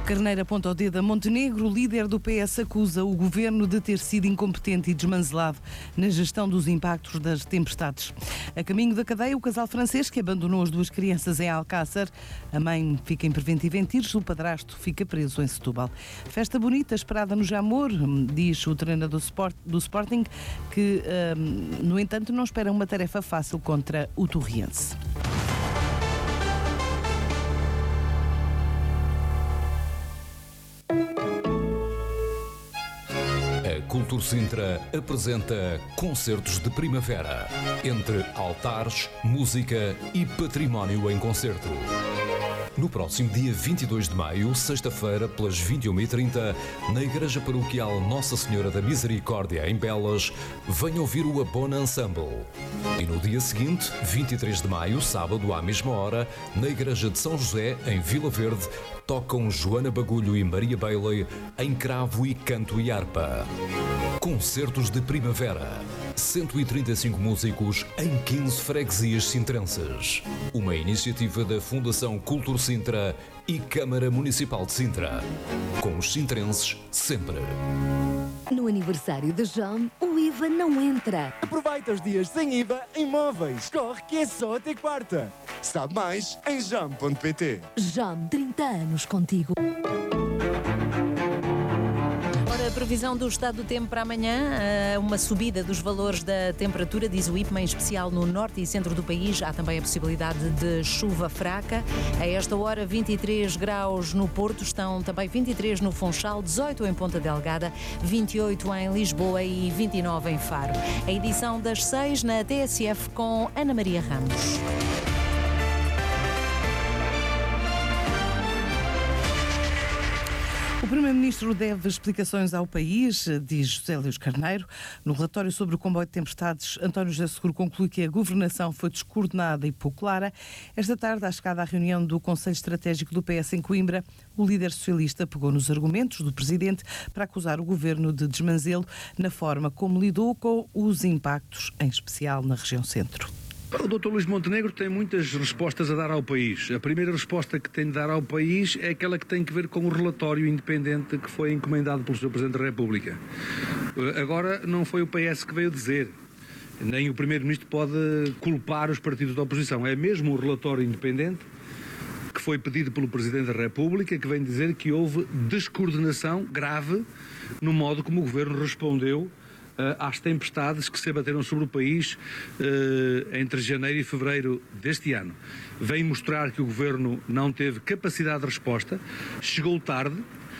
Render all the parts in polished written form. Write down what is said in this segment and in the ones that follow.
Carneiro aponta o dedo a Montenegro. O líder do PS acusa o governo de ter sido incompetente e desmanzelado na gestão dos impactos das tempestades. A caminho da cadeia, o casal francês que abandonou as duas crianças em Alcácer. A mãe fica em preventivo em Tires, o padrasto fica preso em Setúbal. Festa bonita esperada no Jamor, diz o treinador do Sporting, que, no entanto, não espera uma tarefa fácil contra o Torriense. Cultura Sintra apresenta Concertos de Primavera, entre altares, música e património em concerto. No próximo dia 22 de maio, sexta-feira, pelas 21h30, na Igreja Paroquial Nossa Senhora da Misericórdia, em Belas, venha ouvir o Abona Ensemble. E no dia seguinte, 23 de maio, sábado, à mesma hora, na Igreja de São José, em Vila Verde, tocam Joana Bagulho e Maria Bailey em cravo e canto e harpa. Concertos de Primavera. 135 músicos em 15 freguesias sintrenses. Uma iniciativa da Fundação Cultura Sintra e Câmara Municipal de Sintra. Com os sintrenses sempre. No aniversário da JAM, o IVA não entra. Aproveita os dias sem IVA em móveis. Corre que é só até quarta. Sabe mais em jam.pt. JAM, 30 anos contigo. A previsão do estado do tempo para amanhã, uma subida dos valores da temperatura, diz o IPMA, em especial no norte e centro do país. Há também a possibilidade de chuva fraca. A esta hora, 23 graus no Porto, estão também 23 no Funchal, 18 em Ponta Delgada, 28 em Lisboa e 29 em Faro. A edição das 6 na TSF com Ana Maria Ramos. O Primeiro-Ministro deve explicações ao país, diz José Luís Carneiro. No relatório sobre o comboio de tempestades, António José Seguro conclui que a governação foi descoordenada e pouco clara. Esta tarde, à chegada à reunião do Conselho Estratégico do PS em Coimbra, o líder socialista pegou nos argumentos do Presidente para acusar o governo de desmanzelo na forma como lidou com os impactos, em especial na região centro. O Dr. Luís Montenegro tem muitas respostas a dar ao país. A primeira resposta que tem de dar ao país é aquela que tem que ver com o relatório independente que foi encomendado pelo Sr. Presidente da República. Agora, não foi o PS que veio dizer, nem o Primeiro-Ministro pode culpar os partidos da oposição. É mesmo o relatório independente que foi pedido pelo Presidente da República que vem dizer que houve descoordenação grave no modo como o Governo respondeu às tempestades que se abateram sobre o país entre janeiro e fevereiro deste ano. Vem mostrar que o Governo não teve capacidade de resposta, chegou tarde,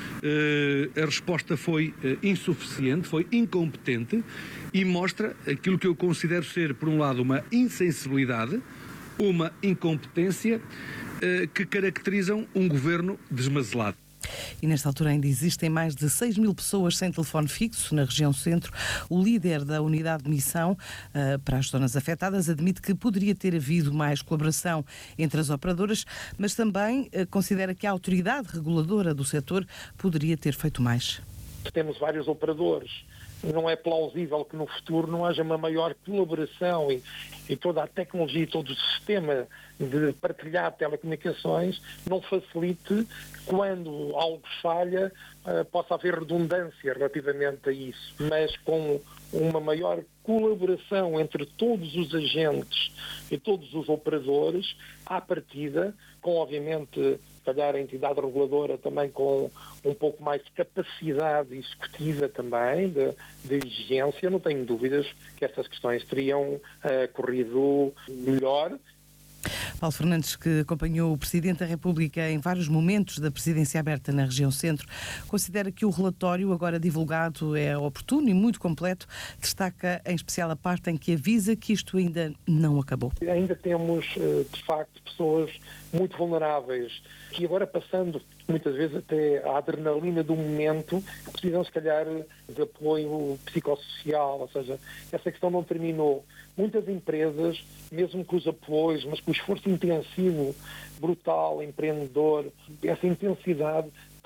a resposta foi insuficiente, foi incompetente e mostra aquilo que eu considero ser, por um lado, uma insensibilidade, uma incompetência que caracterizam um Governo desmazelado. E nesta altura ainda existem mais de 6 mil pessoas sem telefone fixo na região centro. O líder da unidade de missão para as zonas afetadas admite que poderia ter havido mais colaboração entre as operadoras, mas também considera que a autoridade reguladora do setor poderia ter feito mais. Temos vários operadores. Não é plausível que no futuro não haja uma maior colaboração e toda a tecnologia e todo o sistema de partilhar telecomunicações não facilite quando algo falha, possa haver redundância relativamente a isso. Mas com uma maior colaboração entre todos os agentes e todos os operadores, à partida, com obviamente se calhar a entidade reguladora também com um pouco mais de capacidade executiva também, de exigência, não tenho dúvidas que essas questões teriam corrido melhor. Paulo Fernandes, que acompanhou o Presidente da República em vários momentos da presidência aberta na região centro, considera que o relatório agora divulgado é oportuno e muito completo. Destaca em especial a parte em que avisa que isto ainda não acabou. Ainda temos, de facto, pessoas muito vulneráveis que agora passando muitas vezes até a adrenalina do momento, precisam se calhar de apoio psicossocial, ou seja, essa questão não terminou. Muitas empresas, mesmo com os apoios, mas com o esforço intensivo, brutal, empreendedor, essa intensidade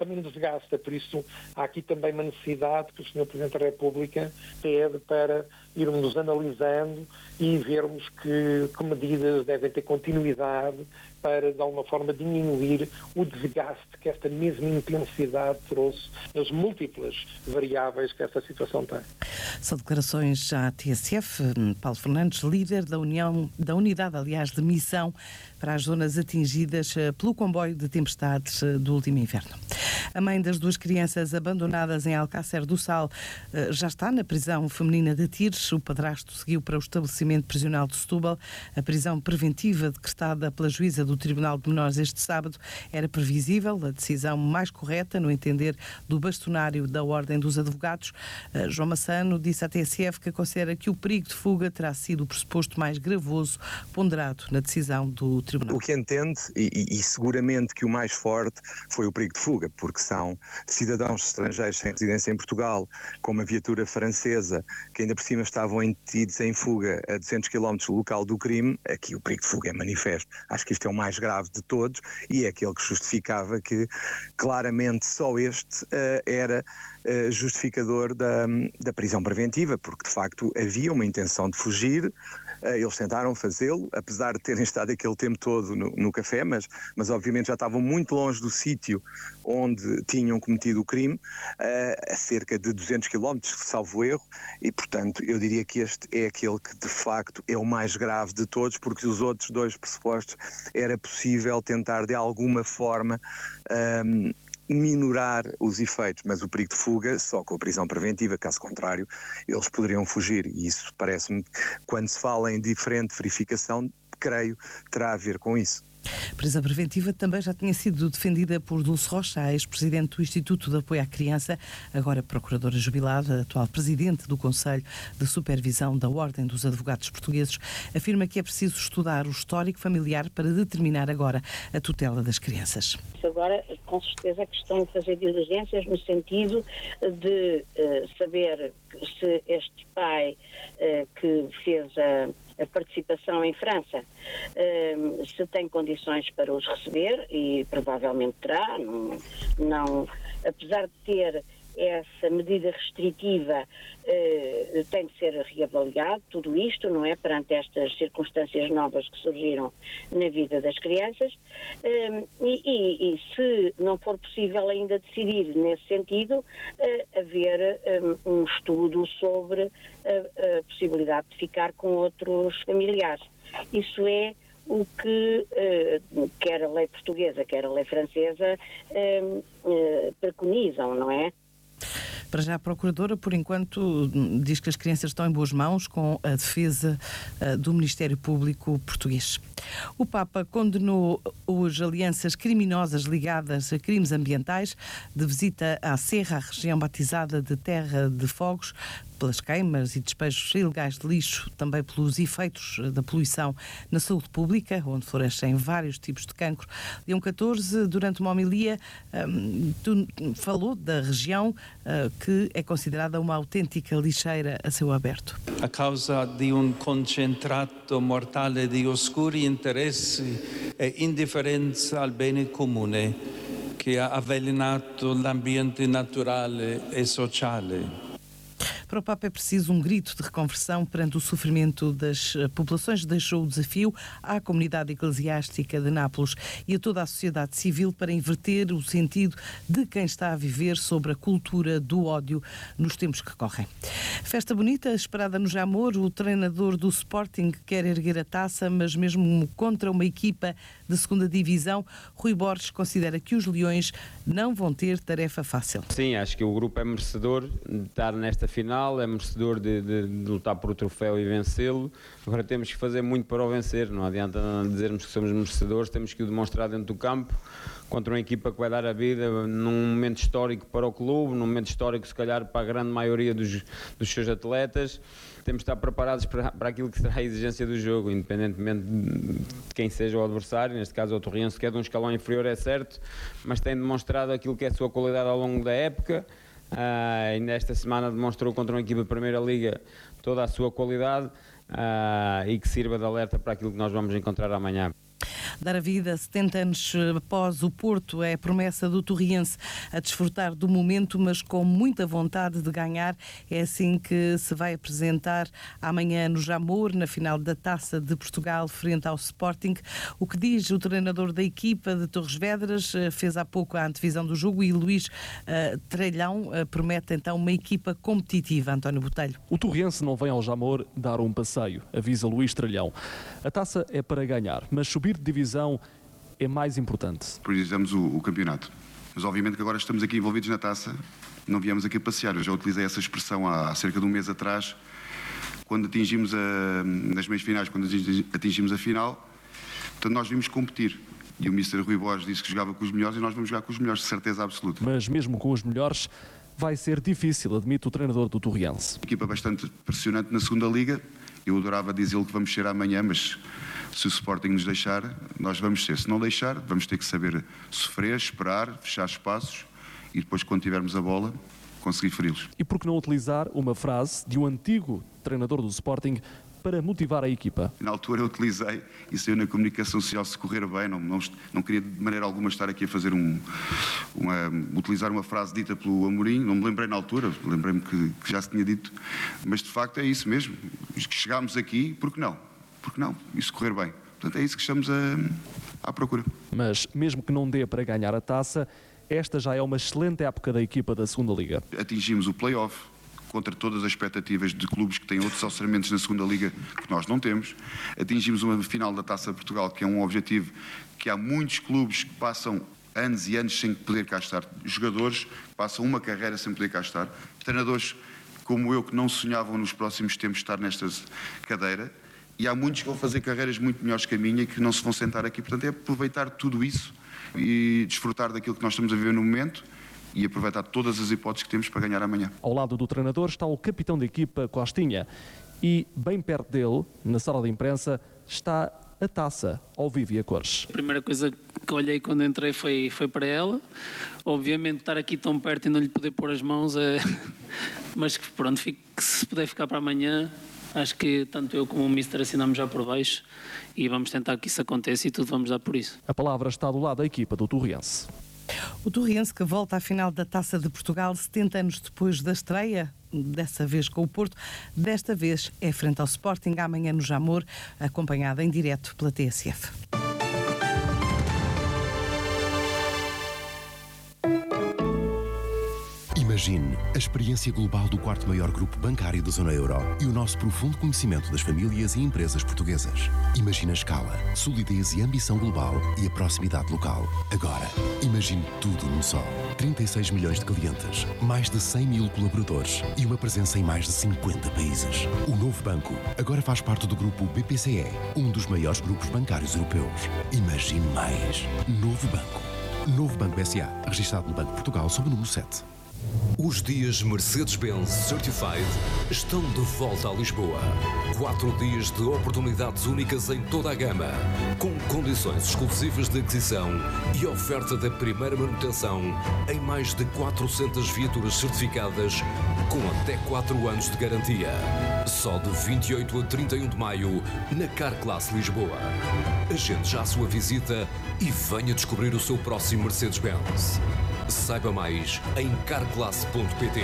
também desgasta, por isso há aqui também uma necessidade que o Sr. Presidente da República pede para irmos analisando e vermos que medidas devem ter continuidade para, de alguma forma, diminuir o desgaste que esta mesma intensidade trouxe nas múltiplas variáveis que esta situação tem. São declarações à TSF. Paulo Fernandes, líder da unidade, aliás, de missão para as zonas atingidas pelo comboio de tempestades do último inverno. A mãe das duas crianças abandonadas em Alcácer do Sal já está na prisão feminina de Tires. O padrasto seguiu para o estabelecimento prisional de Setúbal. A prisão preventiva decretada pela juíza do Tribunal de Menores este sábado era previsível, a decisão mais correta, no entender do bastonário da Ordem dos Advogados. João Massano disse à TSF que considera que o perigo de fuga terá sido o pressuposto mais gravoso ponderado na decisão do Tribunal. O que entende, e seguramente que o mais forte, foi o perigo de fuga, porque são cidadãos estrangeiros sem residência em Portugal, com uma viatura francesa, que ainda por cima estavam detidos em fuga a 200 km do local do crime. Aqui o perigo de fuga é manifesto. Acho que isto é o mais grave de todos e é aquele que justificava que claramente só este era justificador da prisão preventiva, porque de facto havia uma intenção de fugir. Eles tentaram fazê-lo, apesar de terem estado aquele tempo todo no café, mas obviamente já estavam muito longe do sítio onde tinham cometido o crime, a cerca de 200 km, salvo erro, e portanto eu diria que este é aquele que de facto é o mais grave de todos, porque os outros dois pressupostos era possível tentar de alguma forma minorar os efeitos, mas o perigo de fuga só com a prisão preventiva, caso contrário eles poderiam fugir, e isso parece-me, quando se fala em diferente verificação, creio, terá a ver com isso. A prisão preventiva também já tinha sido defendida por Dulce Rocha, a ex-presidente do Instituto de Apoio à Criança, agora procuradora jubilada, atual presidente do Conselho de Supervisão da Ordem dos Advogados Portugueses, afirma que é preciso estudar o histórico familiar para determinar agora a tutela das crianças. Agora, com certeza, que estão a fazer diligências no sentido de saber se este pai que fez a participação em França, se tem condições para os receber, e provavelmente terá, não, apesar de ter essa medida restritiva, tem de ser reavaliado tudo isto, não é? Perante estas circunstâncias novas que surgiram na vida das crianças, e se não for possível ainda decidir nesse sentido, haver um estudo sobre a possibilidade de ficar com outros familiares. Isso é o que quer a lei portuguesa, quer a lei francesa preconizam, não é? Para já a Procuradora, por enquanto, diz que as crianças estão em boas mãos com a defesa do Ministério Público português. O Papa condenou hoje alianças criminosas ligadas a crimes ambientais. De visita à Serra, a região batizada de Terra de Fogos, pelas queimas e despejos ilegais de lixo, também pelos efeitos da poluição na saúde pública, onde florescem vários tipos de cancro. Leão XIV, durante uma homilia, falou da região que é considerada uma autêntica lixeira a céu aberto. A causa di un concentrato mortale di oscuri interessi e indifferenza al bene comune che ha avvelenato l'ambiente naturale e sociale. Para o Papa é preciso um grito de reconversão perante o sofrimento das populações. Deixou o desafio à comunidade eclesiástica de Nápoles e a toda a sociedade civil para inverter o sentido de quem está a viver sobre a cultura do ódio nos tempos que correm. Festa bonita, esperada no Jamor. O treinador do Sporting quer erguer a taça, mas mesmo contra uma equipa de segunda divisão, Rui Borges considera que os Leões não vão ter tarefa fácil. Sim, acho que o grupo é merecedor de estar nesta final, é merecedor de lutar por o troféu e vencê-lo. Agora temos que fazer muito para o vencer, não adianta dizermos que somos merecedores, temos que o demonstrar dentro do campo, contra uma equipa que vai dar a vida num momento histórico para o clube, num momento histórico se calhar para a grande maioria dos seus atletas. Temos de estar preparados para aquilo que será a exigência do jogo, independentemente de quem seja o adversário. Neste caso o Torriense, que é de um escalão inferior, é certo, mas tem demonstrado aquilo que é a sua qualidade ao longo da época. Ainda esta semana demonstrou contra uma equipa de Primeira Liga toda a sua qualidade, e que sirva de alerta para aquilo que nós vamos encontrar amanhã. Dar a vida 70 anos após o Porto é a promessa do torriense a desfrutar do momento, mas com muita vontade de ganhar. É assim que se vai apresentar amanhã no Jamor, na final da Taça de Portugal, frente ao Sporting. O que diz o treinador da equipa de Torres Vedras, fez há pouco a antevisão do jogo, e Luís Trelhão promete então uma equipa competitiva. António Botelho. O torriense não vem ao Jamor dar um passeio, avisa Luís Trelhão. A taça é para ganhar, mas subir de divisão é mais importante. Priorizamos o campeonato. Mas obviamente que agora estamos aqui envolvidos na taça, não viemos aqui passear. Eu já utilizei essa expressão há cerca de um mês atrás, quando atingimos nas meias finais, quando atingimos a final. Portanto, nós vimos competir. E o Mr. Rui Borges disse que jogava com os melhores, e nós vamos jogar com os melhores, de certeza absoluta. Mas mesmo com os melhores, vai ser difícil, admite o treinador do torriense. Equipa bastante pressionante na segunda liga. Eu adorava dizer-lhe que vamos ser amanhã, mas se o Sporting nos deixar, nós vamos ser. Se não deixar, vamos ter que saber sofrer, esperar, fechar espaços e depois, quando tivermos a bola, conseguir feri-los. E por que não utilizar uma frase de um antigo treinador do Sporting para motivar a equipa? Na altura eu utilizei, e saiu na comunicação social, se correr bem, não queria de maneira alguma estar aqui a fazer utilizar uma frase dita pelo Amorim, não me lembrei na altura, lembrei-me que já se tinha dito, mas de facto é isso mesmo, chegámos aqui, por que não? Porque não? Isso correr bem. Portanto, é isso que estamos à procura. Mas mesmo que não dê para ganhar a taça, esta já é uma excelente época da equipa da segunda liga. Atingimos o play-off, contra todas as expectativas de clubes que têm outros orçamentos na segunda liga que nós não temos. Atingimos uma final da Taça de Portugal, que é um objetivo que há muitos clubes que passam anos e anos sem poder cá estar. Jogadores que passam uma carreira sem poder cá estar. Treinadores como eu que não sonhavam nos próximos tempos estar nesta cadeira. E há muitos que vão fazer carreiras muito melhores que a minha e que não se vão sentar aqui. Portanto, é aproveitar tudo isso e desfrutar daquilo que nós estamos a viver no momento e aproveitar todas as hipóteses que temos para ganhar amanhã. Ao lado do treinador está o capitão da equipa, Costinha, e bem perto dele, na sala de imprensa, está a taça, ao vivo e a cores. A primeira coisa que olhei quando entrei foi para ela. Obviamente estar aqui tão perto e não lhe poder pôr as mãos, mas pronto, se puder ficar para amanhã, acho que tanto eu como o Mister assinamos já por baixo e vamos tentar que isso aconteça e tudo vamos dar por isso. A palavra está do lado da equipa do torriense. O torriense que volta à final da Taça de Portugal 70 anos depois da estreia, dessa vez com o Porto, desta vez é frente ao Sporting, amanhã no Jamor, acompanhada em direto pela TSF. Imagine a experiência global do quarto maior grupo bancário da zona euro e o nosso profundo conhecimento das famílias e empresas portuguesas. Imagine a escala, solidez e ambição global e a proximidade local. Agora, imagine tudo num só. 36 milhões de clientes, mais de 100 mil colaboradores e uma presença em mais de 50 países. O novo banco agora faz parte do grupo BPCE, um dos maiores grupos bancários europeus. Imagine mais. Novo banco. Novo Banco S.A., registado no Banco de Portugal sob o número 7. Os dias Mercedes-Benz Certified estão de volta a Lisboa. 4 dias de oportunidades únicas em toda a gama, com condições exclusivas de aquisição e oferta da primeira manutenção em mais de 400 viaturas certificadas com até 4 anos de garantia. Só de 28 a 31 de maio na Carclass Lisboa. Agende já a sua visita e venha descobrir o seu próximo Mercedes-Benz. Saiba mais em carclass.pt.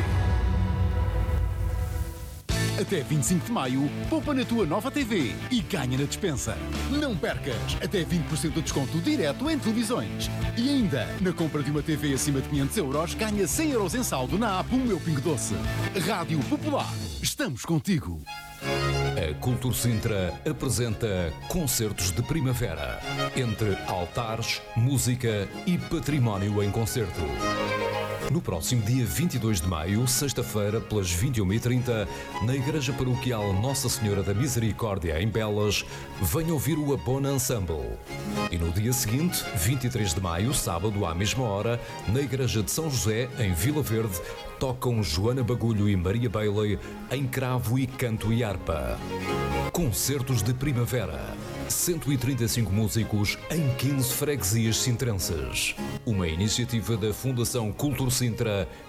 Até 25 de maio, poupa na tua nova TV e ganha na despensa. Não percas! Até 20% de desconto direto em televisões. E ainda, na compra de uma TV acima de 500 euros, ganha 100 euros em saldo na app O Meu Pingo Doce. Rádio Popular. Estamos contigo. A Cultura Sintra apresenta Concertos de Primavera, entre altares, música e património em concerto. No próximo dia 22 de maio, sexta-feira, pelas 21h30, na Igreja Paroquial Nossa Senhora da Misericórdia, em Belas, venha ouvir o Abona Ensemble. E no dia seguinte, 23 de maio, sábado, à mesma hora, na Igreja de São José, em Vila Verde, tocam Joana Bagulho e Maria Bailey em cravo e canto e harpa. Concertos de Primavera. 135 músicos em 15 freguesias sintrenses. Uma iniciativa da Fundação Cultura Sintra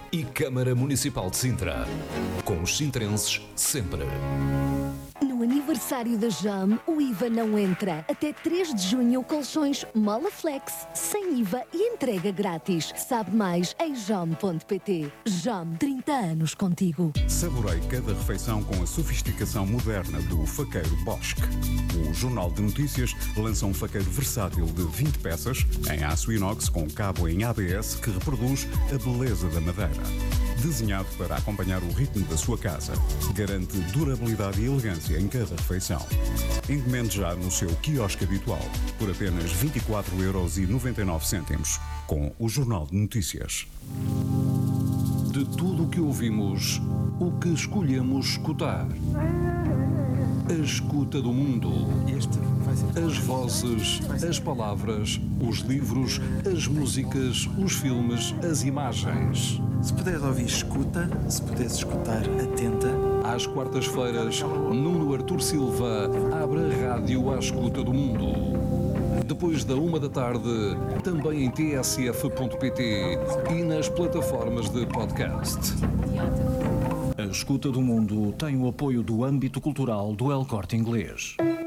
e Câmara Municipal de Sintra. Com os sintrenses sempre. No aniversário da JAM, o IVA não entra. Até 3 de junho, colchões Molaflex, sem IVA e entrega grátis. Sabe mais em jam.pt. JAM, 30 anos contigo. Saborei cada refeição com a sofisticação moderna do faqueiro Bosque. O Jornal de Notícias lança um faqueiro versátil de 20 peças, em aço inox com cabo em ABS que reproduz a beleza da madeira. Desenhado para acompanhar o ritmo da sua casa, garante durabilidade e elegância em cada refeição. Encomende já no seu quiosque habitual, por apenas 24,99€, com o Jornal de Notícias. De tudo o que ouvimos, o que escolhemos escutar. A escuta do mundo. As vozes, as palavras, os livros, as músicas, os filmes, as imagens. Se puderes ouvir, escuta. Se puderes escutar, atenta. Às quartas-feiras, Nuno Artur Silva abre a rádio à escuta do mundo. Depois da 13h, também em tsf.pt e nas plataformas de podcast. A Escuta do Mundo tem o apoio do âmbito cultural do El Corte Inglês.